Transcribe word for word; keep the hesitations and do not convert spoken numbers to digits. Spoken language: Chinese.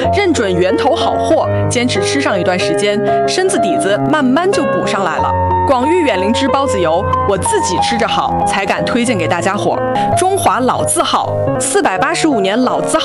认准源头好货，坚持吃上一段时间，身子底子慢慢就补上来了。广域远灵芝包子油，我自己吃着好，才敢推荐给大家伙。中华老字号，四百八十五年老字号。